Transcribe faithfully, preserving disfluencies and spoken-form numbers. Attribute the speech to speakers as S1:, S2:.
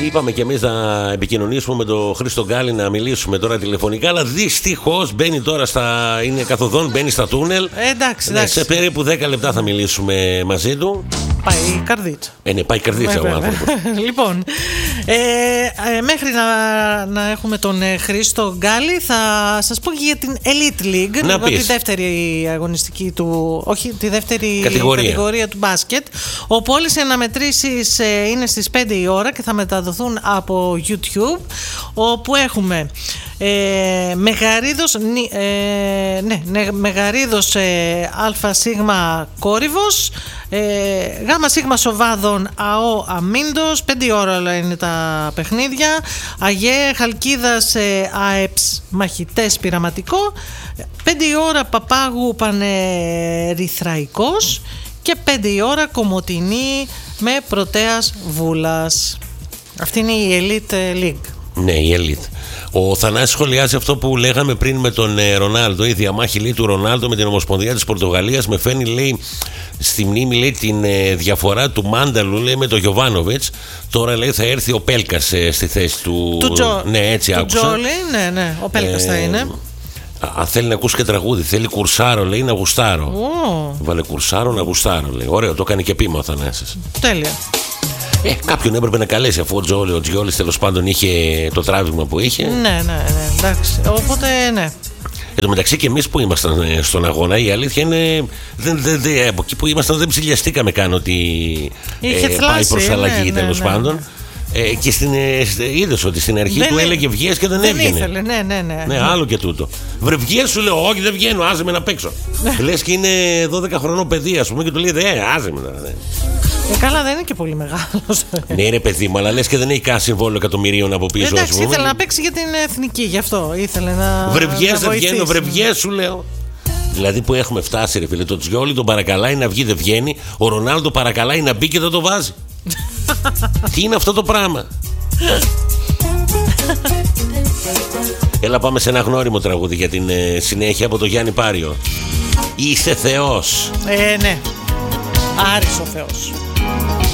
S1: Είπαμε και εμείς να επικοινωνήσουμε με τον Χρήστο Γκάλη, να μιλήσουμε τώρα τηλεφωνικά, αλλά δυστυχώς μπαίνει τώρα στα. Είναι καθοδόν, μπαίνει στα τούνελ.
S2: Ε, εντάξει, εντάξει.
S1: Σε περίπου δέκα λεπτά θα μιλήσουμε μαζί του.
S2: Πάει η καρδίτσα.
S1: Ε, ναι, πάει η καρδίτσα ο άνθρωπος.
S2: Λοιπόν, ε, ε, μέχρι να, να έχουμε τον ε, Χρήστο Γκάλη, θα σας πω και για την Elite League.
S1: Να πεις.
S2: Τη δεύτερη αγωνιστική του. Όχι, τη δεύτερη
S1: κατηγορία,
S2: κατηγορία του μπάσκετ. Όπου όλες οι αναμετρήσεις ε, είναι στις πέντε η ώρα και θα μεταδοθούν από YouTube. Όπου έχουμε. Ε, Μεγαρίδος, ε, ναι, ναι, Μεγαρίδος ε, Α Σίγμα Κόρυβος, ε, Γάμα Σίγμα Σοβάδων ΑΟ Αμίντος, πέντε η ώρα είναι τα παιχνίδια. ΑΓΕ Χαλκίδας ε, ΑΕΠΣ Μαχητές Πειραματικό, πέντε η ώρα Παπάγου Πανερυθραϊκός και πέντε η ώρα Κομοτηνή με Πρωτέας Βούλας. Αυτή είναι η Elite League.
S1: Ναι, η Elite. Ο Θανάσης σχολιάζει αυτό που λέγαμε πριν με τον ε, Ρονάλντο. Η διαμάχη λέει, του Ρονάλντο με την Ομοσπονδία της Πορτογαλίας με φαίνει, λέει, στη μνήμη, λέει, την ε, διαφορά του Μάνταλου, λέει, με τον Γιοβάνοβιτς. Τώρα, λέει, θα έρθει ο Πέλκας ε, στη θέση του.
S2: Του Τζο...
S1: Ναι, έτσι
S2: του
S1: άκουσα.
S2: Τζόλι, ναι, ναι, ο Πέλκας ε, θα είναι.
S1: Αν θέλει να ακούσει και τραγούδι, θέλει κουρσάρο, λέει, να γουστάρω.
S2: Oh.
S1: Βάλε κουρσάρο, να γουστάρω, λέει. Ωραίο, το έκανε και πείμα ο Θανάσης.
S2: Τέλεια.
S1: Ε, κάποιον έπρεπε να καλέσει, αφού ο Τζόλι, ο Τζιόλης τέλος πάντων είχε το τράβηγμα που είχε.
S2: Ναι, ναι, ναι, εντάξει. Οπότε, ναι.
S1: Εν τω μεταξύ και εμείς που ήμασταν στον αγώνα, η αλήθεια είναι. Δεν, δεν, δεν, από εκεί που ήμασταν δεν ψηλιαστήκαμε καν ότι ε, πάει προς αλλαγή, ναι, τέλος ναι, ναι, πάντων. Ε, και στην, ε, είδες ότι στην αρχή δεν του έλεγε βγες και δεν, δεν έβγαινε.
S2: Ήθελε, ναι, ναι, ναι.
S1: Ναι, άλλο και τούτο. Βρε βγες, σου λέω, όχι δεν βγαίνω, άσε με να παίξω. Λες και είναι δώδεκα χρονών παιδί, ας πούμε, και του λέει, δε, άσε με να. Ναι.
S2: Ε, καλά, δεν είναι και πολύ μεγάλος.
S1: Ναι, είναι παιδί μου, αλλά λες και δεν έχει κανένα συμβόλαιο εκατομμυρίων από πίσω.
S2: Εντάξει, ήθελε να παίξει για την εθνική, γι' αυτό ήθελε να.
S1: Βρε βγες, δεν βγαίνω, βρε βγες, σου λέω. Δηλαδή που έχουμε φτάσει, ρε φίλε, το Τζιόλι τον παρακαλάει να βγει, δεν βγαίνει. Ο Ρονάλντο παρακαλάει να μπει και δεν το βάζει. Τι είναι αυτό το πράγμα? Έλα πάμε σε ένα γνώριμο τραγούδι για την ε, συνέχεια από το Γιάννη Πάριο. Είσαι Θεός.
S2: Ε, ναι. Άρης ο Θεός.